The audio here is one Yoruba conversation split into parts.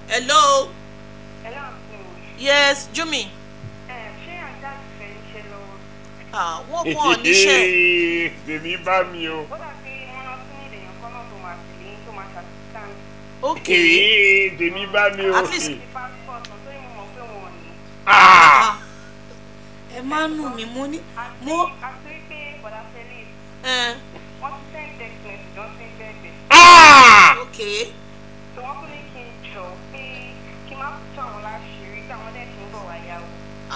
Hello. Hello. Yes, Jumi. Ṣé àjà ìfẹ́ ń ṣe lọ́wọ́? Wọ́n kọ́ ọ níṣẹ́. Tèmi bá mi o. Ó dàbí wọ́n lọ sí nílé èèyàn kan náà tó máa tẹ̀lé tó máa ṣàtìsán. Okay. Tèmi bá mi o. At least. Ti passport tó yẹ mọ̀ pé wọ́n ní. Ẹ máa nù mí mo ní. Àti pé bọ̀dá Felix. Wọ́n ti send text message wọ́n ti ń bẹ̀bẹ̀. Okay. So wọ́n tún ní kí n jọ pé kí n má tún àwọn láṣìírí tí àwọn dẹ̀ ti ń bọ̀ wáyà o.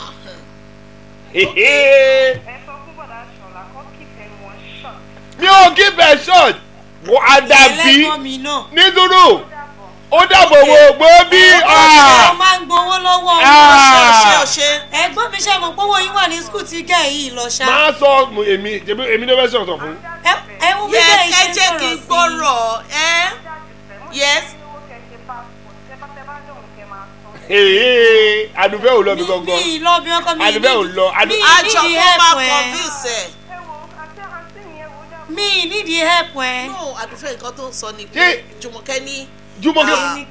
Ẹ sọ fún bọ̀dá Ṣọlá kó kíkẹ́ wọn short. Mi ò kí bẹ̀ short. Wọ́n àdàbí nítorí ó dàbọ̀ wo gbó bí. Ó máa ń gbowó lọ́wọ́ ọ̀ṣẹ́. Ẹ̀gbọ́n mi ṣe mọ̀ pé owó yín wà ní skul tí gẹ̀ yìí lọ ṣá. Máa sọ èmi ló fẹ́ sọ̀tọ̀ fún. Ẹ wo bí bẹ́ẹ̀ ṣe ẹ jẹ́ kí n gbọ́rọ̀ yes. Àdùfẹ́ ò lọ bí gangan. Mi lọ bí ọkọ mi. Àdùfẹ́ ò lọ. Àjọ kó máa confuse ẹ̀. Mi nídìí help ẹ. No, Àdùfẹ́ nǹkan tó ń sọ ni pé Jùmọ̀kẹ́ ní. Jùmọ̀kẹ́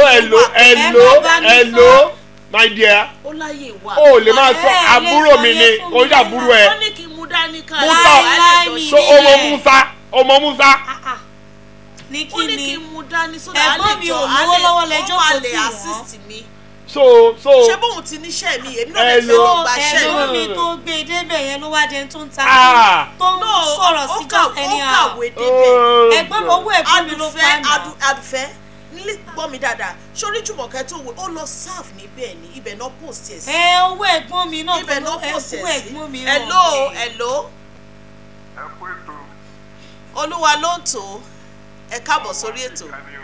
hello my dear. Ó láyè wà. O lè máa sọ àbúrò mi ni o ní àbúrò ẹ. Wọ́n ní kí n mú dání ká. So ọmọ Musa. Ní Ó ní kí kí n ni? mú dání sódà á Ẹ̀gbọ́n mi lè ò jọ lówó lọ́wọ́ lẹ́jọ́ kò ó máa tí lè wọ́n. assist mi. So Ṣé bóun ti níṣẹ́ mi èmi náà lè fẹ́ ló gba iṣẹ́ Ẹ̀gbọ́n mi. mi tó gbé débẹ̀ yẹn ló wá jẹun tó ń ta tó ń sọ̀rọ̀ sí just anyhow. Ó kàwé débẹ̀. Ẹ̀gbọ́n mi owó ẹ̀gbọ́n mi ló pa náà. Àdùfẹ́ nílé gbọ́ mi dáadáa sórí Jùmọ̀kẹ́ tó wò ó lọ serve níbẹ̀ ni ibẹ̀ náà post ẹ̀ sí. Owó ẹ̀gbọ́n mi náà Ibẹ̀ náà post ẹ̀ owó sí. ẹ̀gbọ́n mi náà. Hello. Ẹ kú ètò. Olúwa ló ń tò ó. Ẹ káàbọ̀ sórí ètò.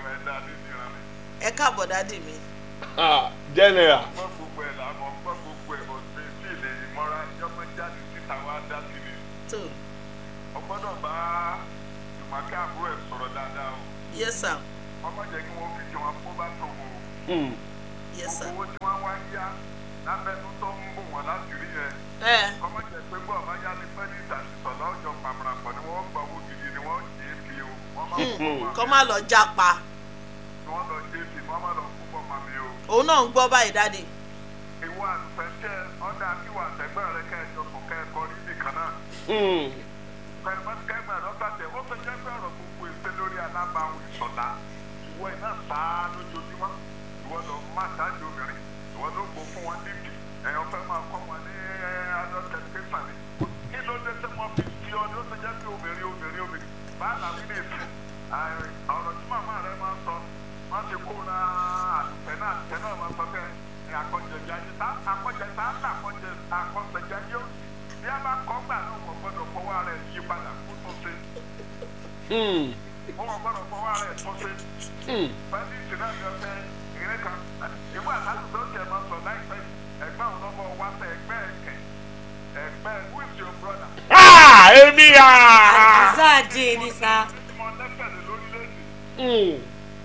Ẹ káàbọ̀ dádì mi. General. Gbọ́ gbogbo ẹ̀ làwọn gbọ́ gbogbo ẹ̀ bọ̀ pé tí ilé ìmọ̀ra yọmọ jáde síta wá dá sí ni. Tó. O gbọ́dọ̀ bá Jùmọ̀kẹ́ àbúrò ẹ̀ sọ̀rọ̀ dáadáa o. Yes sir. Wọ́n má jẹ́ kí wọ́n fi jọ wọn kó bá tó wò. Yes sir. Owó tí wọ́n wá yá lábẹ́nu tó ń bò wọ́n láti rí yẹn. Wọ́n má jẹ́ pé gbọ́ ọ̀bá yá ní pẹ́ẹ́lí ìtàṣìṣọ́ lọ́jọ́ pàmìràpọ̀ ni wọ́n gbọ́ owó gidi ni wọ́n jẹ́ èpì o. Wọ́n má kó wọn. Kọ́ má lọ jápa. Wọ́n lọ jẹ́ èpì wọ́n má lọ kó bọ́ màmí o. Òun náà ń gbọ́ báyìí dádì. Ìwọ àlùfẹ́ṣẹ́ ọ̀dà kíwà àtẹ̀gbẹ́ rẹ kẹ́ẹ̀jọ kò kẹ́ẹ̀kọ́ níbì kan náà. Kẹ́gbẹ́ lọ́sàtẹ̀ ó fẹ́ jẹ́ pé ọ̀rọ̀ gbogbo ìpè lórí alábàáhùn Ìṣọ̀lá. Ìwọ iná sáá lójoojúmọ́. Ìwọ lọ má sáájú obìnrin. Ìwọ ló gbó fún wọn níbi. Ẹ̀yàn fẹ́ máa kọ́ wọn ní adult education ni. Kí ló dé tí wọ́n fi fi ọdún ó ti jẹ́ pé obìnrin. Báà làbí lè fi. Ọ̀rọ̀ tí màmá rẹ máa ń sọ. Wọ́n ti kó ra àlùfẹ́ náà àtẹ náà máa sọ bẹ́ẹ̀ ni àkọ́jẹ̀jáde àkọ́jẹ̀jáde ó bí a bá kọ́ gbà náà wọ́n gbọ́dọ̀ fọwọ́ rẹ̀ yí padà kó tó ṣe. Wọ́n gbọ́dọ̀ fọwọ́ rẹ̀ tó ṣe. Pẹ̀lú ìṣẹ̀lẹ̀ ọ̀fẹ́ ìrẹ́ kan ìwé àtàlù tó ṣe máa sọ láìpẹ́ ẹgbẹ́ òun lọ́mọ wá sẹ́ ẹgbẹ́ who is your brother? Èmi Àzáàdé ni sá. Mo lẹ́fẹ̀ẹ́ lórílẹ̀-èdè.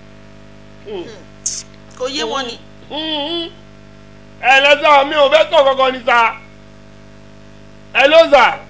Kò yé wọn ni. Ẹ lọ́sọ̀ mi ò fẹ́ sọ kankan ní sa. Ẹ ló sà.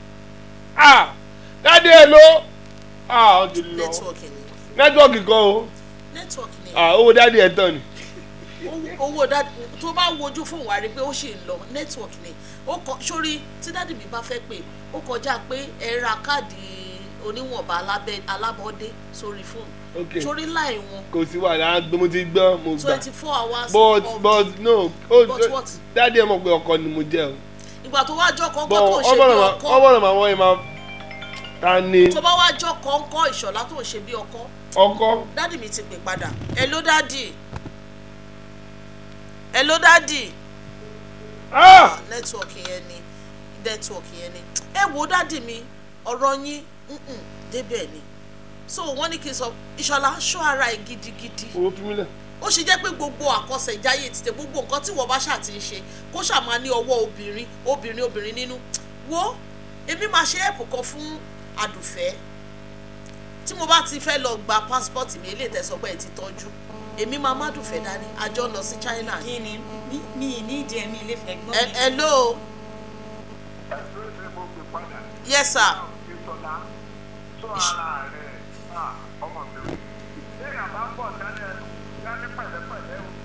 Dádì ẹ ló. Ó ti lọ. Nẹ́tíwọ̀kì ni. Nẹ́tíwọ̀kì kan o. Nẹ́tíwọ̀kì ni. Owó dádì ẹ tán ni. Owó dádì tó bá wojú fún wa rí pé ó ṣe ń lọ nẹ́tíwọ̀kì ni. Sórí tí dádì mi bá fẹ́ pè ó kọjá pé ẹ ra káàdì oníwọ̀nba alábọ́dé sórí fóònù. Sórí láì wọn. Kò sí wàhálà mo ti gbọ́ mo gbà. 24 hours. But no. But what? Dádì ẹ mọ̀ pé ọkọ ni mo jẹ́ o. Ìgbà tó wá jọ kọ́ńkọ́ tó ń ṣe bí ọkọ. Ọmọ náà wọ́n yẹn máa ta ni. Tó bá wá jọ kọ́ńkọ́ Ìṣọ̀lá tó ń ṣe bí ọkọ. Ọkọ. Dádì mi ti pè padà. Hello dádì. Hello dádì. Nẹ́tíwọ̀kì yẹn ni. Ẹ wo dádì mi ọ̀rọ̀ yín débẹ̀ ni. So wọ́n ní kí n sọ Ìṣọ̀lá ṣọ́ ara ẹ̀ gidigidi. Owó fi mí lẹ̀. Ó ṣe jẹ́ pé gbogbo àkọsẹ̀jáyé ti tẹ gbogbo nǹkan tí wọ́n bá ṣáà ti ń ṣe kó ṣàmà ní ọwọ́ obìnrin nínú. Wo èmi máa ṣe ẹ̀pù kan fún Àdùfẹ́ tí mo bá ti fẹ́ lọ gba passport mi eléyìí tẹ̀sán pé ẹ̀ ti tọ́jú èmi máa má Àdùfẹ́ dání àjọ lọ sí China. Kí ni mi ní ìdí ẹ̀mí ilé fẹ́ gbọ́ mi. Hello. Ẹ̀sùn ìṣe mo gbé padà. Yes sir. Ìṣọ̀lá tó ara rẹ̀ ọmọ mi ò. Ṣé ìyàbá ń bọ̀ dání pẹ̀lẹ́pẹ̀lẹ́ o?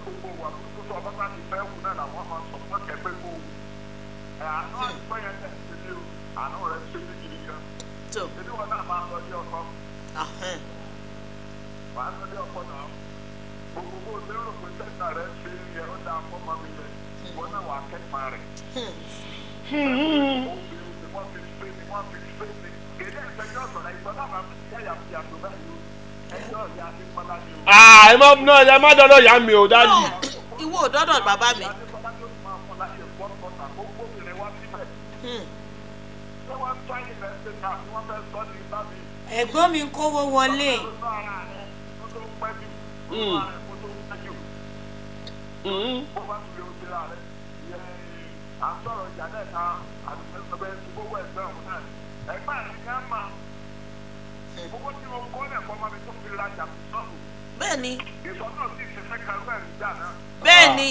gbogbo wà tó sọ ọba láti fẹ́ wù náà làwọn máa sọ fún ọ̀kẹ́ pé kó àánú àtúgbọ́ yẹn tẹ̀ sí ní o àánú rẹ̀ ṣe ní gidi gan. èmi wọn náà máa lọ sí ọkọ. wà á lọ sí ọkọ náà gbogbo bó lérò pé tẹ́tà rẹ̀ ṣe yẹ ó dáa fọ́ mọ́ mi yẹn wọn náà wà á kẹ́kọ̀ọ́ rẹ̀. obìnrin ni wọ́n fi ṣe ni wọ́n fi ṣe ni kéde ìgbẹ́jọ́ sọ̀rọ̀ ìgbọ́n náà máa fi yáyà fi yàtọ̀ báyìí ẹjọ́ ìyá fi pọ́nlá ni o. ẹ má dọ́dọ̀ yá mi o dájú. ìwọ ò dọ́dọ̀ bàbá mi. ẹ̀gbọ́n mi ń kówó wọlé. bẹ́ẹ̀ni. bẹ́ẹ̀ni. bẹ́ẹ̀ni.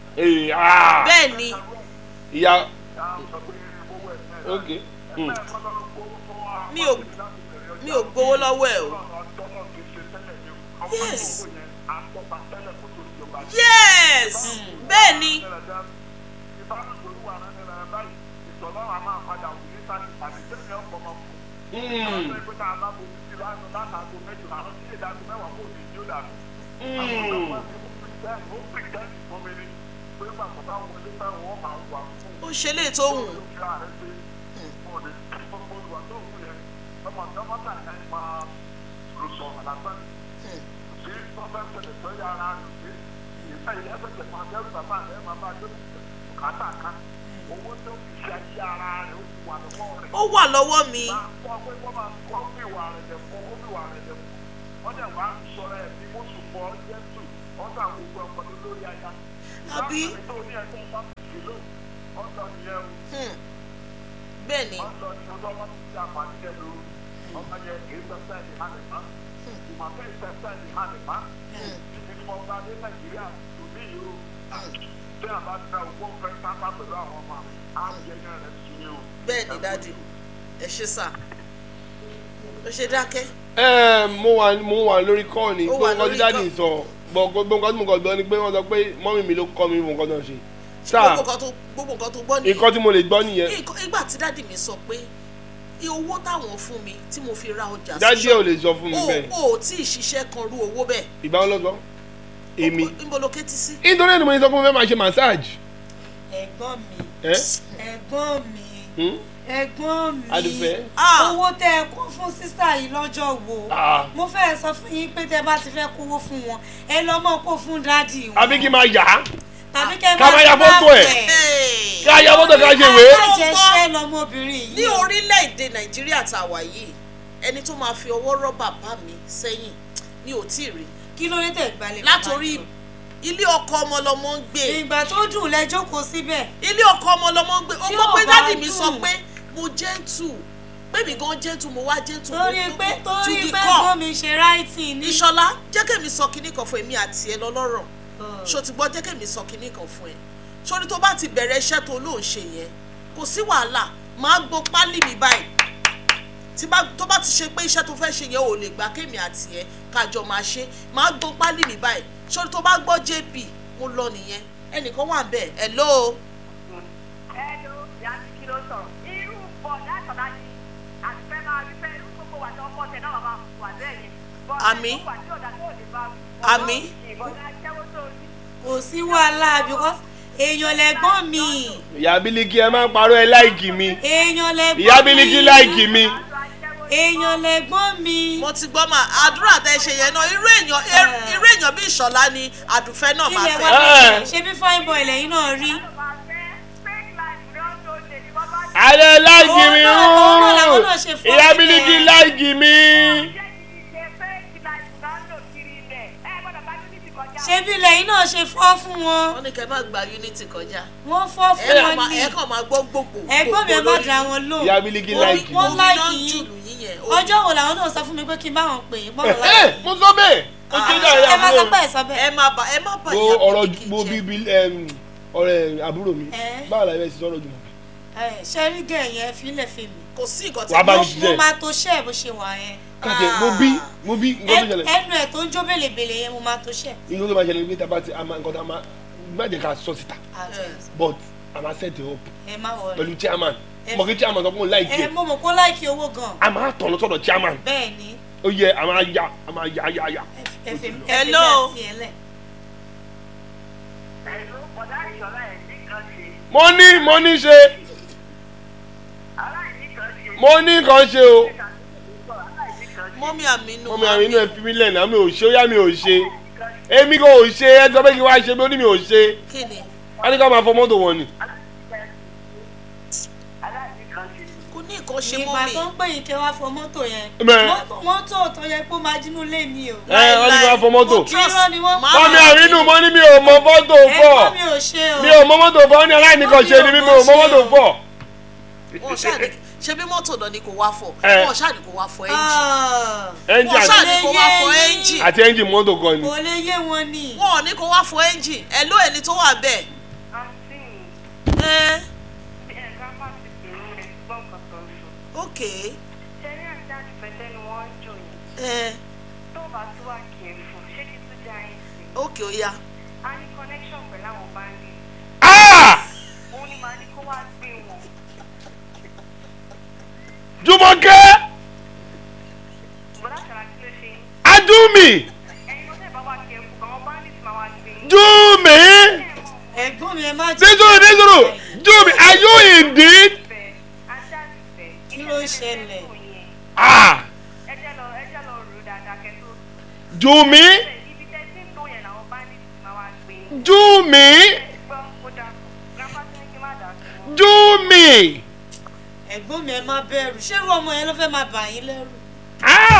ìyá. ok. mi ò gbowó lọ́wọ́ ẹ̀ o. yes. yes. bẹ́ẹ̀ni. ó ṣe lè tó hùn. ó wà lọ́wọ́ mi. àbí. bẹ́ẹ̀ni. bẹ́ẹ̀ni dájú ẹ ṣe sà ó ṣe dákẹ́. mo wà lórí kọ́ ni gbogbo nǹkan tí dáàdì sọ gbogbo nǹkan tí mo kàn gbọ́ ni pé wọ́n sọ pé mọ́mì mi ló kọ́ mi gbogbo nǹkan tó ń ṣe. gbogbo nǹkan tó gbọ́ nìyẹn. nǹkan tí mo lè gbọ́ nìyẹn. ìgbà tí dáàdì mi sọ pé owó táwọn fún mi tí mo fi ra ọjà sí. dáàdì ò lè sọ fún mi bẹ́ẹ̀. o ò tí ì ṣiṣẹ́ kan rú owó bẹ́ẹ̀. ìgbà wọn lọ sọ èmi. níbo ló ké tí sí. nítorí ẹni mo ní sọ pé mo fẹ́ máa ṣe massage. ẹ̀gbọ́n mi ẹ̀gbọ́n mi Adùfẹ́. owó tẹ́ ẹ kó fún sísá yìí lọ́jọ́ wo mo fẹ́ sọ fún yín pé tẹ́ bá ti fẹ́ kówó fún wọn ẹ lọ mọ́ kó fún dádì wọn. àbí kí n máa yà á. tàbí kẹ́ ká máa ya fọ́tò ẹ̀ ká ya fọ́tò ká ṣe ìwé. ká jẹ ṣẹ́ lọmọbìnrin yìí. ní orílẹ̀-èdè Nàìjíríà tá a wà yìí ẹni tó máa fi ọwọ́ rọ́ bàbá mi sẹ́yìn ni ò tí ì rí. kí ló dé tẹ̀ gbalẹ̀ látòrí ilé ọkọ ọmọ lọmọ ń gbé. ìgbà tó dùn lẹ jókòó síbẹ̀. ilé ọkọ ọmọ lọmọ ń gbé. ó mọ̀ pé dádì mi sọ pé mo gentle pé mi gan gentle mo wá gentle. torí pé gbọ́ mi ṣe ráìtì ní. Ìṣọ̀lá jẹ́ kẹ́mi sọ kinní kan fún èmi àti ẹ lọ́lọ́rọ̀ ṣó ti gbọ́ jẹ́ kẹ́mi sọ kinní kan fún ẹ sórí tó bá ti bẹ̀rẹ̀ iṣẹ́ tó lóun ṣe yẹn kò sí wàhálà máa gbọ́ pálí mi báyìí tó bá ti ṣe pé iṣẹ́ tó fẹ́ ṣe yẹn ò lè gbà kémi àti ẹ kájọ máa ṣe máa gbọ́ pálí mi báyìí sórí tó bá gbọ́ JP mo lọ nìyẹn ẹnìkan wà bẹ́ẹ̀ hello. hello yàtí kí ló sọ irú bọ̀ látọ̀dá ni àtìfẹ́ máa rí fẹ́ irú gbogbo wà tó ọkọ̀ tẹ̀ náà máa wà bẹ́ẹ̀ yẹn. àmì àmì. kò sí wàhálà because èèyàn lẹ́gbọ́n mi. ìyá Bílíkì ẹ máa ń parọ́ ẹ láìkì mi. èèyàn lẹ́gbọ́n mi. ìyá Bílíkì láìkì mi. èèyàn lẹ́gbọ́n mi. mo ti gbọ́ mà àdúrà tẹ ṣe yẹn náà irú èèyàn bí Ìṣọ̀lá ni Àdùfẹ́ náà máa fẹ́. ṣé bí fine boy lẹ́yìn náà rí. alẹ́ láìkì mi ìyá Bílíkì láìkì mi. ṣé bí lẹ́yìn náà ṣe fọ́ fún wọn. wọ́n ní kẹ́ máa gba unity kọjá. wọ́n fọ́ fún wọn ní. ẹ kàn máa gbọ́ gbogbo. ẹ̀gbọ́n mi ẹ má dá wọn lò. ìyá Bílíkì láìkì. wọ́n láìkì yín. ọjọ́ wo làwọn náà sọ fún mi pé kí n bá wọn pè é. mo sọ bẹ́ẹ̀. ó ti dá ìyá ẹ má sọ pé ẹ sọ bẹ́ẹ̀. ẹ má bà ìyá Bílíkì jẹ́. mo bí ọ̀rẹ́ àbúrò mi báwo la yẹ ti sọ̀rọ̀ jùmọ̀. ṣe rí gẹ̀ yẹn fi ilẹ̀ fèmí kò sí nǹkan tí Wàá bá mi ṣiṣẹ́. mo máa tó ṣẹ́ bó ṣe wà yẹn. kájẹ mo bí nǹkan tó ṣẹlẹ̀. ẹnu ẹ̀ tó ń jó bèlèbèlè yẹn mo máa tó ṣẹ́. inú ló máa ṣẹlẹ̀ níbi tábà tí a máa nǹkan tá a máa má jẹ́ ká sọ síta but a máa set it up ẹ má wọlé. pẹ̀lú chairman mo kí chairman sọ fún un láìkí ẹ mo mọ̀ kó láìkí owó gan. a máa tọ̀nà sọ̀dọ̀ chairman bẹ́ẹ̀ ni. ó yẹ a máa ya. Hello. mo ní ṣe mo ní kan ṣe o. mọ́mí Àmínú ẹ fi mí lẹ́nu àmì ò ṣe ó yá mi ò ṣe èmi kò ṣe ẹ sọ pé kí wá ṣe bí ó ní mi ò ṣe kí ni a ní ká máa fọ mọ́tò wọn ni. kò ní nǹkan ṣe ìgbà mọ́mí tó ń pè yín kẹ́ wá fọ mọ́tò yẹn Bẹ́ẹ̀. mọ́tò tó yẹ kó máa dínú lé ní o. wọ́n ní kí wá fọ mọ́tò. irọ́ ni wọ́n mọ́mí Àmínú mo ní mi ò mọ mọ́tò fọ̀ ẹ̀gbọ́n mi ò ṣe o. mi ò mọ mọ́tò fọ̀ ó ní aláìní kan ṣe ni mi ò mọ mọ́tò fọ̀. wọn ṣáà ní ṣe bí mọ́tò náà ni kò wá fọ Ẹ. wọn ṣáà ní kò wá fọ ẹ́ńjì wọn ṣáà ní àti kò wá fọ ẹ́ńjì àti ẹ́ńjì mọ́tò kan ni. kò lè yé wọn ni. wọn ò ní kò wá fọ ẹ́ńjì ẹ ló ẹni tó wà bẹ́ẹ̀. ẹ ok ẹ ok ó yá Jùmọ̀kẹ́ adúmí júmi ẹ̀gbọ́n mi ẹ má jẹ́. nítorí júmi are you indeed. kí ló ṣẹlẹ̀. Júmi Júmi. ẹ̀gbọ́n mi ẹ má bẹ̀rù ṣé irú ọmọ yẹn ló fẹ́ máa bà yín lẹ́rù.